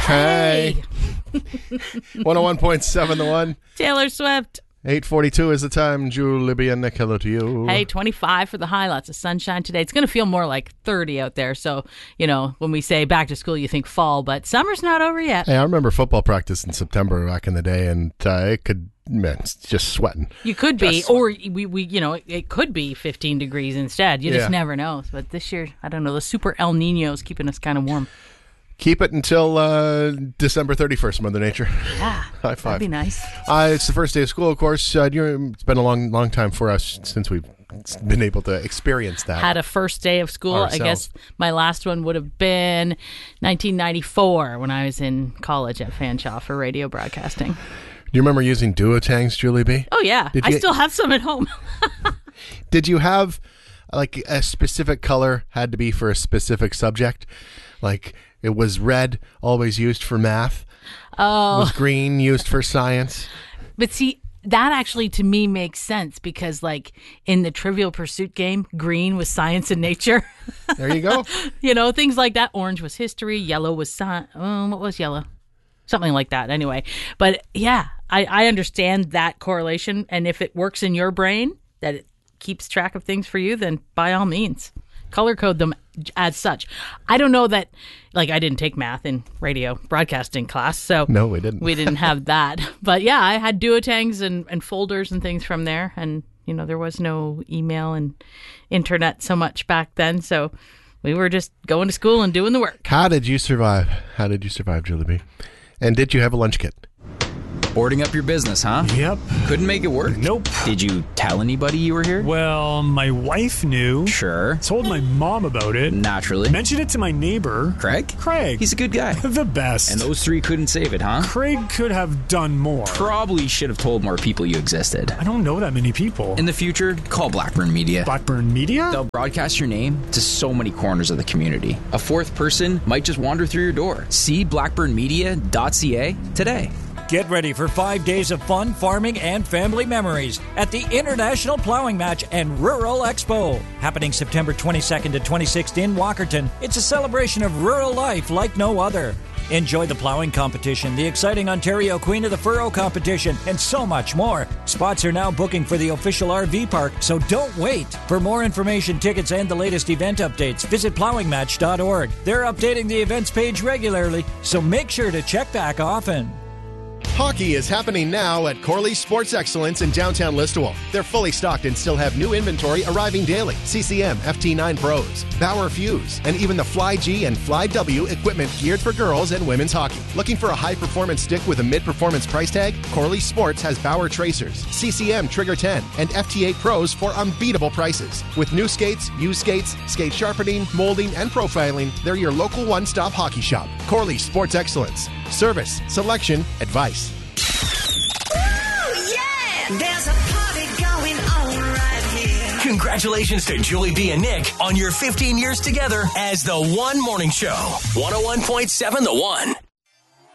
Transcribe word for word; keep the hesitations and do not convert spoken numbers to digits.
Hey. one oh one point seven The One. Taylor Swift. eight forty-two is the time. Julie B. and Nick, hello to you. Hey, twenty-five for the high. Lots of sunshine today. It's going to feel more like thirty out there. So, you know, when we say back to school, you think fall, but summer's not over yet. Hey, I remember football practice in September back in the day, and uh, it could, man, it's just sweating. You could be, Just or we, we, you know, it, it could be fifteen degrees instead. You Yeah. just never know. But this year, I don't know, the super El Nino is keeping us kind of warm. Keep it until uh, December thirty-first, Mother Nature. Yeah, High five. that'd be nice. Uh, it's the first day of school, of course. Uh, you- it's been a long, long time for us since we've been able to experience that. Had a first day of school. Ourselves. I guess my last one would have been nineteen ninety-four when I was in college at Fanshawe for radio broadcasting. Do you remember using duotangs, Julie B? Oh, yeah. Did I you- still have some at home. Did you have, like, a specific color had to be for a specific subject? Like, it was red, always used for math. Oh. Was green used for science? But see, that actually to me makes sense because, like, in the Trivial Pursuit game, green was science and nature. There you go. You know, things like that. Orange was history. Yellow was science. Oh, what was yellow? Something like that. Anyway, but yeah, I, I understand that correlation. And if it works in your brain, that it keeps track of things for you, then by all means, color code them as such. I don't know that, like, I didn't take math in radio broadcasting class, so No, we didn't. we didn't have that. But yeah, I had duotangs and, and folders and things from there. And, you know, there was no email and internet so much back then. So we were just going to school and doing the work. How did you survive? How did you survive, Julie B? And did you have a lunch kit? Boarding up your business, huh? Yep. Couldn't make it work? Nope. Did you tell anybody you were here? Well, my wife knew. Sure. Told my mom about it. Naturally. Mentioned it to my neighbor. Craig? Craig. He's a good guy. the best. And those three couldn't save it, huh? Craig could have done more. Probably should have told more people you existed. I don't know that many people. In the future, call Blackburn Media. Blackburn Media? They'll broadcast your name to so many corners of the community. A fourth person might just wander through your door. See blackburn media dot c a today. Get ready for five days of fun, farming, and family memories at the International Plowing Match and Rural Expo. Happening September twenty-second to twenty-sixth in Walkerton. It's a celebration of rural life like no other. Enjoy the plowing competition, the exciting Ontario Queen of the Furrow competition, and so much more. Spots are now booking for the official R V park, so don't wait. For more information, tickets, and the latest event updates, visit plowing match dot org. They're updating the events page regularly, so make sure to check back often. Hockey is happening now at Corley's Sports Excellence in downtown Listowel. They're fully stocked and still have new inventory arriving daily. C C M F T nine Pros, Bauer Fuse, and even the Fly G and Fly W equipment geared for girls and women's hockey. Looking for a high-performance stick with a mid-performance price tag? Corley Sports has Bauer Tracers, C C M Trigger ten, and F T eight Pros for unbeatable prices. With new skates, used skates, skate sharpening, molding, and profiling, they're your local one-stop hockey shop. Corley Sports Excellence. Service, selection, advice. There's a party going on right here. Congratulations to Julie B and Nick on your fifteen years together as the One Morning Show. one oh one point seven The One.